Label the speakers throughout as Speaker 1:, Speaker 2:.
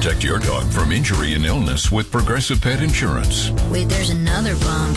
Speaker 1: Protect your dog from injury and illness with Progressive Pet Insurance.
Speaker 2: Wait, there's another bump.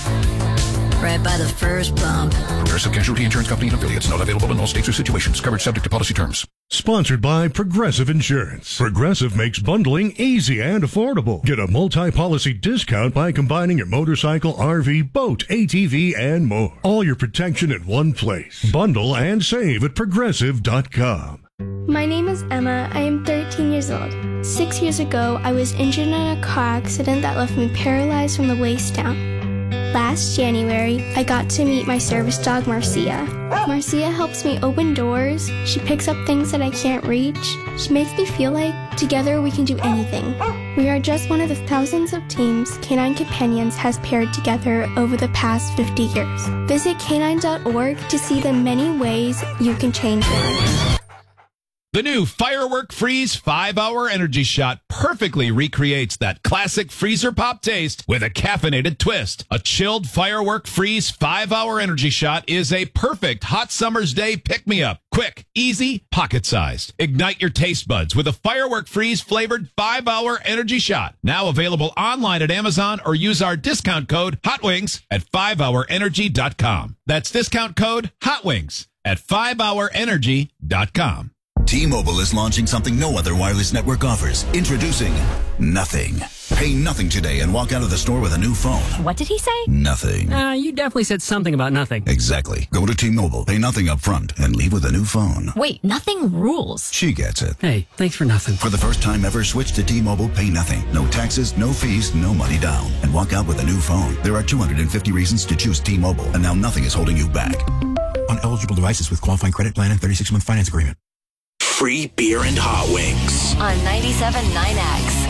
Speaker 2: Right by the first bump.
Speaker 1: Progressive Casualty Insurance Company and affiliates. Not available in all states or situations. Coverage subject to policy terms.
Speaker 3: Sponsored by Progressive Insurance. Progressive makes bundling easy and affordable. Get a multi-policy discount by combining your motorcycle, RV, boat, ATV, and more. All your protection in one place. Bundle and save at Progressive.com.
Speaker 4: My name is Emma. I am 13 years old. 6 years ago, I was injured in a car accident that left me paralyzed from the waist down. Last January, I got to meet my service dog, Marcia. Marcia helps me open doors. She picks up things that I can't reach. She makes me feel like together we can do anything. We are just one of the thousands of teams Canine Companions has paired together over the past 50 years. Visit canine.org to see the many ways you can change lives.
Speaker 5: The new Firework Freeze 5-Hour Energy Shot perfectly recreates that classic freezer pop taste with a caffeinated twist. A chilled Firework Freeze 5-Hour Energy Shot is a perfect hot summer's day pick-me-up. Quick, easy, pocket-sized. Ignite your taste buds with a Firework Freeze flavored 5-Hour Energy Shot. Now available online at Amazon or use our discount code HOTWINGS at 5hourenergy.com. That's discount code HOTWINGS at 5hourenergy.com.
Speaker 6: T-Mobile is launching something no other wireless network offers. Introducing Nothing. Pay nothing today and walk out of the store with a new phone.
Speaker 7: What did he say?
Speaker 6: Nothing.
Speaker 8: You definitely said something about nothing.
Speaker 6: Exactly. Go to T-Mobile, pay nothing up front, and leave with a new phone.
Speaker 7: Wait, nothing rules.
Speaker 6: She gets it.
Speaker 8: Hey, thanks for nothing.
Speaker 6: For the first time ever, switch to T-Mobile, pay nothing. No taxes, no fees, no money down. And walk out with a new phone. There are 250 reasons to choose T-Mobile, and now nothing is holding you back.
Speaker 9: On eligible devices with qualifying credit plan and 36-month finance agreement.
Speaker 10: Free beer and hot wings.
Speaker 7: On 97.9X.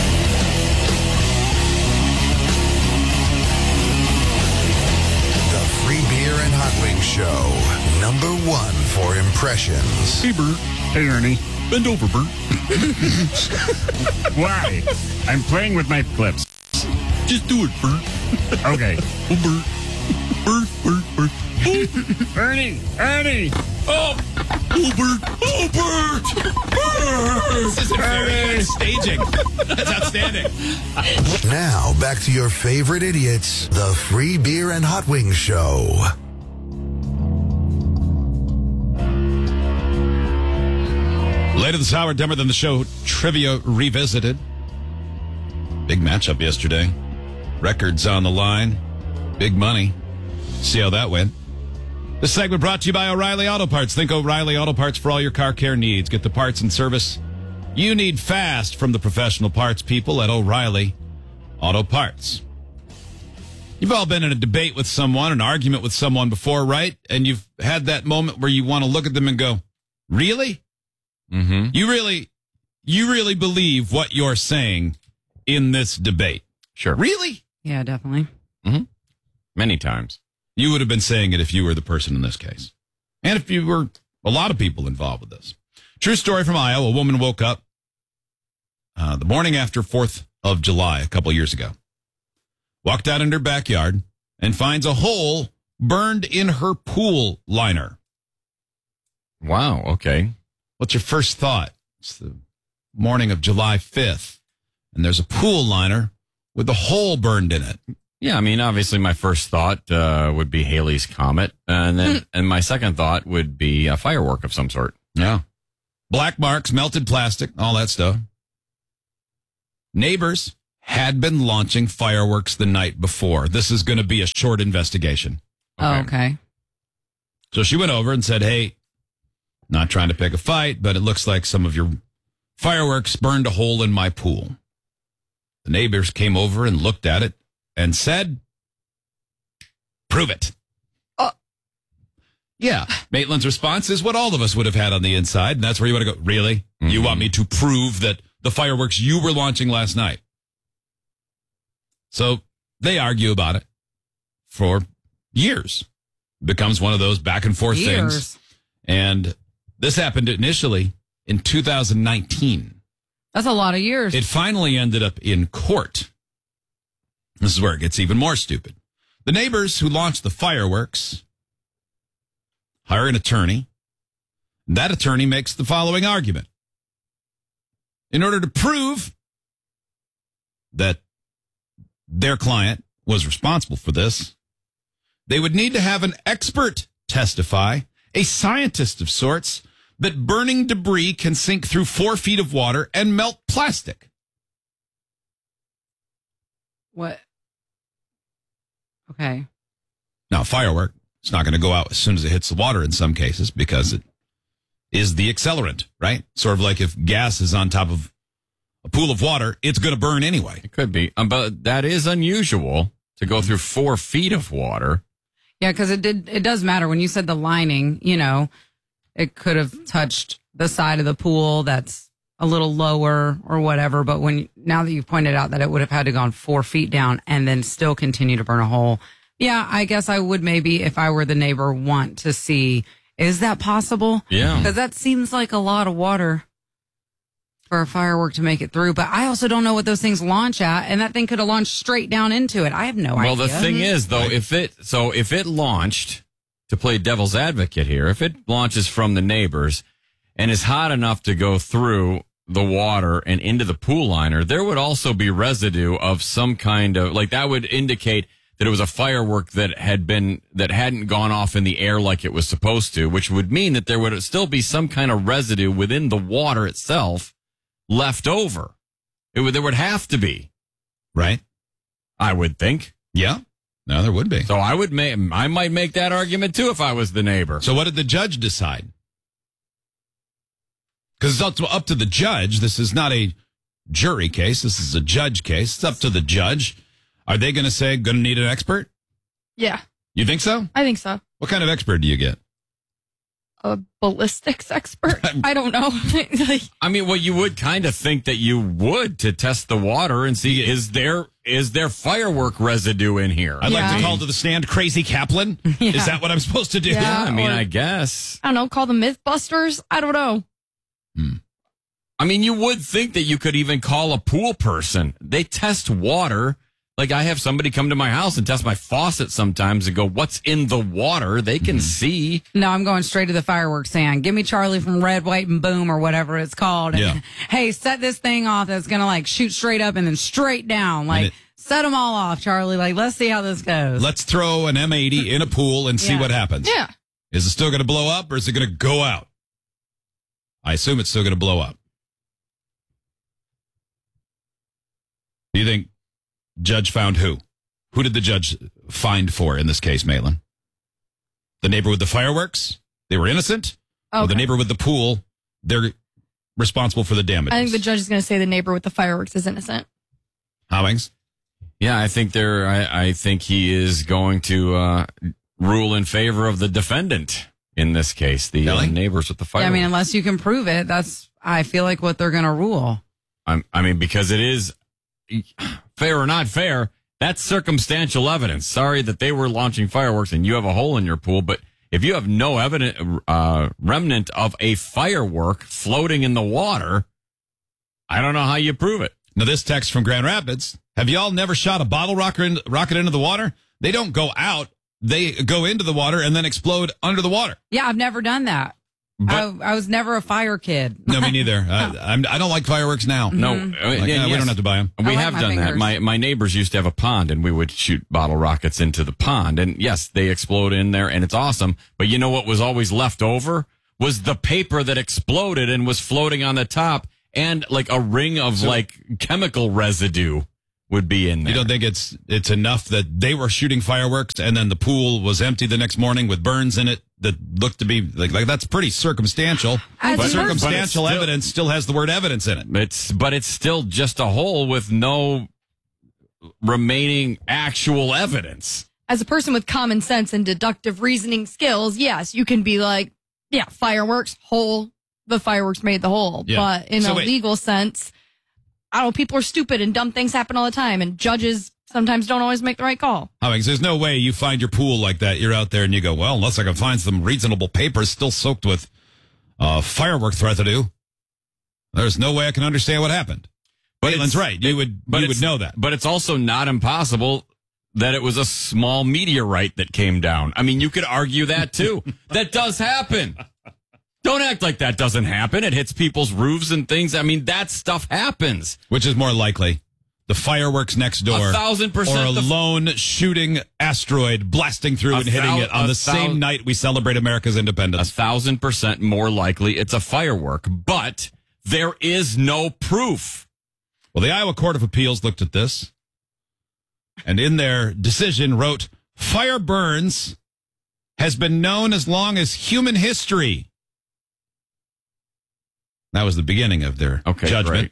Speaker 10: The Free Beer and Hot Wings Show. #1 for impressions.
Speaker 11: Hey, Bert. Hey, Ernie. Bend over, Bert. Why? I'm playing with my clips. Just do it, Bert. Okay. Oh, Bert. Bert, Bert, Bert. Oh, Ernie! Ernie! Oh! Oh, Bert! Oh, Bert! Bert!
Speaker 5: This is very staging. That's outstanding.
Speaker 10: Now, back to your favorite idiots, the Free Beer and Hot Wings Show.
Speaker 5: Later this hour, Dumber Than the Show Trivia Revisited. Big matchup yesterday. Records on the line. Big money. See how that went. This segment brought to you by O'Reilly Auto Parts. Think O'Reilly Auto Parts for all your car care needs. Get the parts and service you need fast from the professional parts people at O'Reilly Auto Parts. You've all been in a debate with someone, an argument with someone before, right? And you've had that moment where you want to look at them and go, really?
Speaker 12: Mm-hmm.
Speaker 5: You really believe what you're saying in this debate?
Speaker 12: Sure.
Speaker 5: Really?
Speaker 13: Yeah, definitely.
Speaker 12: Mm-hmm. Many times.
Speaker 5: You would have been saying it if you were the person in this case. And if you were a lot of people involved with this. True story from Iowa. A woman woke up the morning after 4th of July a couple years ago. Walked out in her backyard and finds a hole burned in her pool liner.
Speaker 12: Wow, okay.
Speaker 5: What's your first thought? It's the morning of July 5th, and there's a pool liner with a hole burned in it.
Speaker 12: Yeah, I mean, obviously my first thought would be Halley's Comet, and then and my second thought would be a firework of some sort.
Speaker 5: Yeah. Black marks, melted plastic, all that stuff. Neighbors had been launching fireworks the night before. This is going to be a short investigation.
Speaker 13: Okay.
Speaker 5: So she went over and said, hey, not trying to pick a fight, but it looks like some of your fireworks burned a hole in my pool. The neighbors came over and looked at it and said, prove it. Yeah. Maitland's response is what all of us would have had on the inside. And that's where you want to go, really? Mm-hmm. You want me to prove that the fireworks you were launching last night? So they argue about it for years. Becomes one of those back and forth things. And this happened initially in 2019.
Speaker 13: That's a lot of years.
Speaker 5: It finally ended up in court. This is where it gets even more stupid. The neighbors who launched the fireworks hire an attorney. That attorney makes the following argument. in order to prove that their client was responsible for this, they would need to have an expert testify, a scientist of sorts, that burning debris can sink through 4 feet of water and melt plastic.
Speaker 13: What? Okay.
Speaker 5: Now, a firework, it's not going to go out as soon as it hits the water in some cases because it is the accelerant, right? Sort of like if gas is on top of a pool of water, it's going to burn anyway.
Speaker 12: It could be. But that is unusual to go through 4 feet of water.
Speaker 13: Yeah, because it does matter. When you said the lining, you know, it could have touched the side of the pool that's a little lower or whatever. But now that you've pointed out that it would have had to gone 4 feet down and then still continue to burn a hole. Yeah, I guess I would maybe, if I were the neighbor, want to see, is that possible?
Speaker 12: Yeah.
Speaker 13: Because that seems like a lot of water for a firework to make it through. But I also don't know what those things launch at, and that thing could have launched straight down into it. I have no idea.
Speaker 12: Well, the thing is, though, if it launched, to play devil's advocate here, if it launches from the neighbors and is hot enough to go through the water and into the pool liner, there would also be residue of some kind of, like, that would indicate that it was a firework that hadn't gone off in the air like it was supposed to, which would mean that there would still be some kind of residue within the water itself left over. There would have to be,
Speaker 5: right?
Speaker 12: I would think.
Speaker 5: Yeah. No, there would be.
Speaker 12: So I might make that argument too if I was the neighbor.
Speaker 5: So what did the judge decide? Because it's up to the judge. This is not a jury case. This is a judge case. It's up to the judge. Are they going to need an expert?
Speaker 14: Yeah.
Speaker 5: You think so?
Speaker 14: I think so.
Speaker 5: What kind of expert do you get?
Speaker 14: A ballistics expert? I don't know.
Speaker 12: I mean, well, you would kind of think that you would to test the water and see, is there firework residue in here?
Speaker 5: I'd like to call to the stand Crazy Kaplan.
Speaker 14: Yeah.
Speaker 5: Is that what I'm supposed to do?
Speaker 14: Yeah,
Speaker 12: I mean, I guess.
Speaker 14: I don't know, call the Mythbusters? I don't know.
Speaker 12: I mean, you would think that you could even call a pool person. They test water. Like, I have somebody come to my house and test my faucet sometimes and go, what's in the water? They can see.
Speaker 13: No, I'm going straight to the fireworks stand. Give me Charlie from Red, White, and Boom or whatever it's called.
Speaker 5: Yeah.
Speaker 13: And, hey, set this thing off that's going to, like, shoot straight up and then straight down. Like, set them all off, Charlie. Like, let's see how this goes.
Speaker 5: Let's throw an M80 in a pool and see what happens.
Speaker 14: Yeah.
Speaker 5: Is it still going to blow up or is it going to go out? I assume it's still going to blow up. Do you think judge found who? Who did the judge find for in this case, Maitland? The neighbor with the fireworks? They were innocent?
Speaker 14: Okay.
Speaker 5: Or the neighbor with the pool? They're responsible for the damages.
Speaker 14: I think the judge is going to say the neighbor with the fireworks is innocent.
Speaker 5: Hobbings?
Speaker 12: Yeah, I think he is going to rule in favor of the defendant in this case, the neighbors with the fireworks.
Speaker 13: Yeah, I mean, unless you can prove it, that's, I feel like, what they're going to rule.
Speaker 12: I mean, because it is, fair or not fair, that's circumstantial evidence. Sorry that they were launching fireworks and you have a hole in your pool, but if you have no remnant of a firework floating in the water, I don't know how you prove it.
Speaker 5: Now, this text from Grand Rapids, have y'all never shot a bottle rocket into the water? They don't go out. They go into the water and then explode under the water.
Speaker 13: Yeah, I've never done that. I was never a fire kid.
Speaker 5: No, me neither. I don't like fireworks now.
Speaker 12: No,
Speaker 5: we don't have to buy them.
Speaker 12: We have done that. My neighbors used to have a pond, and we would shoot bottle rockets into the pond. And yes, they explode in there, and it's awesome. But you know what was always left over? Was the paper that exploded and was floating on the top, and like a ring of chemical residue would be in there.
Speaker 5: You don't think it's enough that they were shooting fireworks and then the pool was empty the next morning with burns in it that looked to be like that's pretty circumstantial. But circumstantial evidence still has the word evidence in it.
Speaker 12: But it's still just a hole with no remaining actual evidence.
Speaker 14: As a person with common sense and deductive reasoning skills, yes, you can be like, yeah, fireworks, hole, the fireworks made the hole.
Speaker 5: Yeah.
Speaker 14: But in a legal sense, I don't know, people are stupid and dumb things happen all the time, and judges sometimes don't always make the right call.
Speaker 5: There's no way you find your pool like that. You're out there and you go, well, unless I can find some reasonable papers still soaked with firework residue, there's no way I can understand what happened. Maitland's right. You would know that.
Speaker 12: But it's also not impossible that it was a small meteorite that came down. I mean, you could argue that too. That does happen. Don't act like that doesn't happen. It hits people's roofs and things. I mean, that stuff happens.
Speaker 5: Which is more likely? The fireworks next door,
Speaker 12: 1,000%,
Speaker 5: or a lone shooting asteroid blasting through and hitting it on the same night we celebrate America's independence.
Speaker 12: 1,000% more likely it's a firework, but there is no proof.
Speaker 5: Well, the Iowa Court of Appeals looked at this, and in their decision wrote, "Fire burns has been known as long as human history." That was the beginning of their judgment. Great.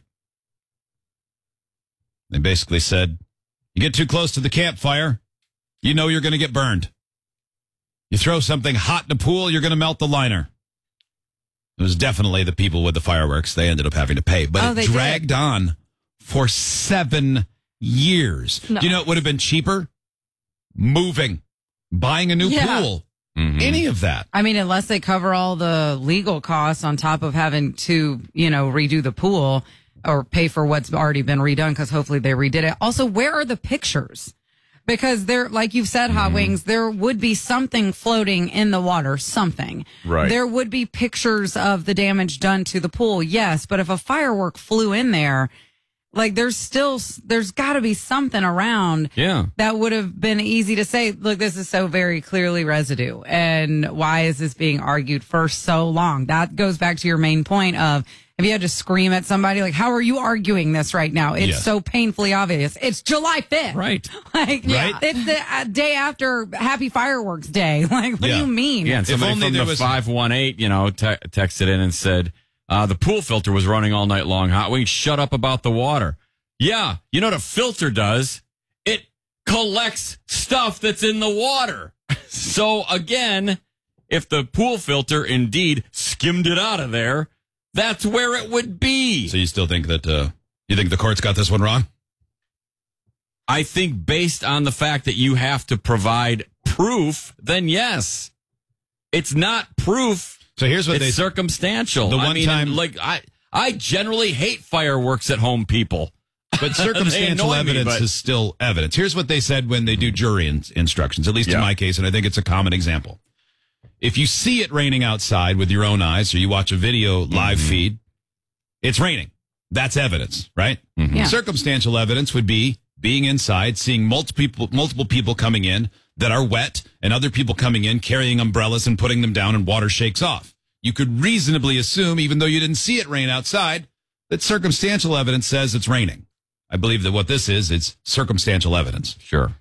Speaker 5: They basically said, you get too close to the campfire, you know you're going to get burned. You throw something hot in a pool, you're going to melt the liner. It was definitely the people with the fireworks. They ended up having to pay. But it dragged on for 7 years. No. Do you know it would have been cheaper? Moving, buying a new pool. Mm-hmm. Any of that.
Speaker 13: I mean, unless they cover all the legal costs on top of having to, redo the pool or pay for what's already been redone, because hopefully they redid it. Also, where are the pictures? Because there, like you've said, Hot Wings, there would be something floating in the water, something.
Speaker 12: Right.
Speaker 13: There would be pictures of the damage done to the pool, yes. But if a firework flew in there, like there's got to be something around that would have been easy to say, look, this is so very clearly residue. And why is this being argued for so long? That goes back to your main point of, have you had to scream at somebody? Like, how are you arguing this right now? It's so painfully obvious. It's July 5th.
Speaker 12: Right.
Speaker 13: It's the day after Happy Fireworks Day. Like, what do you mean?
Speaker 12: Yeah, and somebody from the 518, texted in and said, the pool filter was running all night long. Hot Wings, shut up about the water. Yeah, you know what a filter does? It collects stuff that's in the water. So, again, if the pool filter indeed skimmed it out of there, that's where it would be.
Speaker 5: So you still think that, you think the court's got this one wrong?
Speaker 12: I think based on the fact that you have to provide proof, then yes. It's not proof.
Speaker 5: So here's what
Speaker 12: it's circumstantial.
Speaker 5: The one time,
Speaker 12: I generally hate fireworks at home, people.
Speaker 5: But circumstantial evidence is still evidence. Here's what they said when they do jury instructions, at least in my case, and I think it's a common example. If you see it raining outside with your own eyes, or you watch a video live feed, it's raining. That's evidence, right?
Speaker 12: Mm-hmm.
Speaker 13: Yeah.
Speaker 5: Circumstantial evidence would be being inside, seeing multiple people coming in that are wet, and other people coming in carrying umbrellas and putting them down, and water shakes off. You could reasonably assume, even though you didn't see it rain outside, that circumstantial evidence says it's raining. I believe that what this is, it's circumstantial evidence.
Speaker 12: Sure.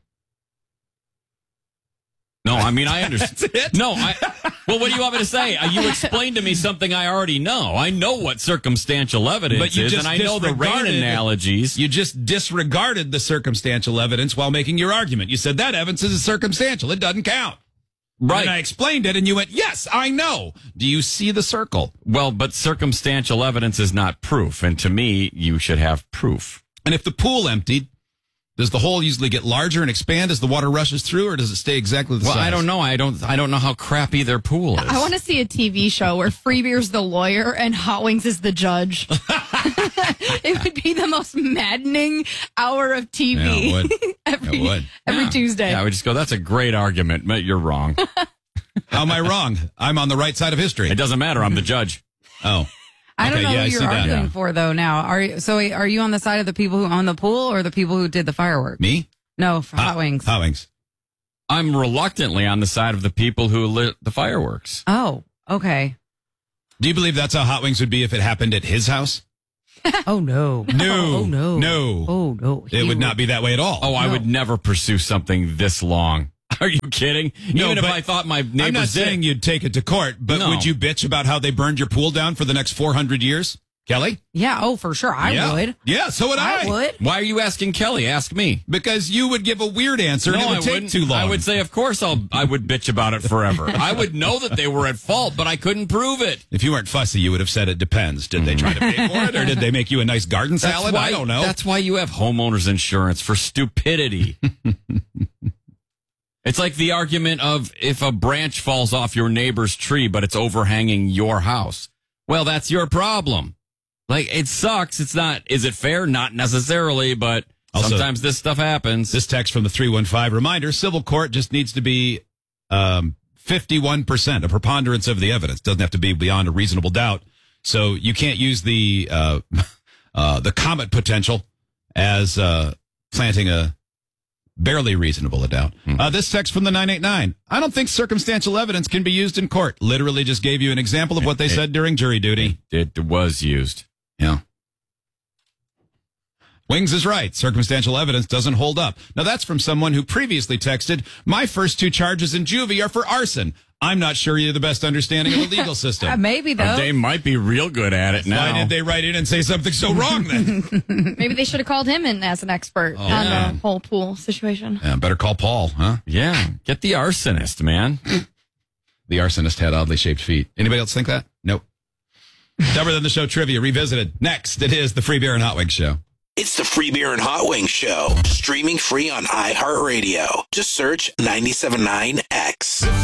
Speaker 12: No, I mean, I understand.
Speaker 5: That's it?
Speaker 12: No, well, what do you want me to say? You explained to me something I already know. I know what circumstantial evidence is, and I know the rain analogies.
Speaker 5: You just disregarded the circumstantial evidence while making your argument. You said that evidence is circumstantial. It doesn't count.
Speaker 12: Right.
Speaker 5: And I explained it, and you went, yes, I know. Do you see the circle?
Speaker 12: Well, but circumstantial evidence is not proof, and to me, you should have proof.
Speaker 5: And if the pool emptied, does the hole usually get larger and expand as the water rushes through, or does it stay exactly the size?
Speaker 12: Well, I don't know. I don't know how crappy their pool is.
Speaker 14: I want to see a TV show where Free Beer's the lawyer and Hot Wings is the judge. It would be the most maddening hour of TV.
Speaker 5: Yeah, it would.
Speaker 14: every Tuesday.
Speaker 12: Yeah, I would just go, that's a great argument, but you're wrong.
Speaker 5: How am I wrong? I'm on the right side of history.
Speaker 12: It doesn't matter. I'm the judge.
Speaker 5: Oh.
Speaker 13: I don't know who you're arguing for, though, now. Are you on the side of the people who own the pool or the people who did the fireworks?
Speaker 5: Me?
Speaker 13: No, for Hot Wings.
Speaker 5: Hot Wings.
Speaker 12: I'm reluctantly on the side of the people who lit the fireworks.
Speaker 13: Oh, okay.
Speaker 5: Do you believe that's how Hot Wings would be if it happened at his house?
Speaker 13: Oh, no.
Speaker 5: No.
Speaker 13: Oh, no.
Speaker 5: No.
Speaker 13: Oh, no.
Speaker 5: It would not be that way at all.
Speaker 12: Oh, I would never pursue something this long. Are you kidding?
Speaker 5: No,
Speaker 12: Even if I thought my neighbors
Speaker 5: I'm not saying you'd take it to court, but would you bitch about how they burned your pool down for the next 400 years? Kelly?
Speaker 13: Yeah, oh, for sure. I would.
Speaker 5: Yeah, so would I.
Speaker 13: I would.
Speaker 12: Why are you asking Kelly? Ask me.
Speaker 5: Because you would give a weird answer and it would take too long.
Speaker 12: I would say, of course, I would bitch about it forever. I would know that they were at fault, but I couldn't prove it.
Speaker 5: If you weren't fussy, you would have said it depends. Did they try to pay for it, or did they make you a nice garden salad? I don't know.
Speaker 12: That's why you have homeowners insurance, for stupidity. It's like the argument of if a branch falls off your neighbor's tree, but it's overhanging your house. Well, that's your problem. Like, it sucks. It's not, is it fair? Not necessarily, but also, sometimes this stuff happens.
Speaker 5: This text from the 315 reminder, civil court just needs to be 51%, a preponderance of the evidence. Doesn't have to be beyond a reasonable doubt. So you can't use the comet potential as planting a barely reasonable doubt. This text from the 989. I don't think circumstantial evidence can be used in court. Literally just gave you an example of what they said during jury duty.
Speaker 12: It was used.
Speaker 5: Yeah. Wings is right. Circumstantial evidence doesn't hold up. Now, that's from someone who previously texted, my first 2 charges in juvie are for arson. I'm not sure you're the best understanding of the legal system.
Speaker 13: Maybe, though.
Speaker 12: They might be real good at it now.
Speaker 5: Why did they write in and say something so wrong then?
Speaker 14: Maybe they should have called him in as an expert on the whole pool situation.
Speaker 5: Yeah, better call Paul, huh?
Speaker 12: Yeah. Get the arsonist, man.
Speaker 5: The arsonist had oddly shaped feet. Anybody else think that? Nope. Dumber Than the Show trivia revisited. Next, it is the Free Beer and Hot Wings Show.
Speaker 15: It's the Free Beer and Hot Wings Show, streaming free on iHeartRadio. Just search 97.9X.